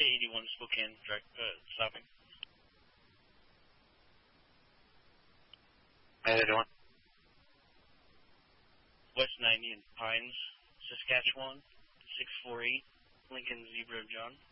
81 Spokane, stopping. 81. West 90 in Pines, Saskatchewan, 648, Lincoln Zebra John.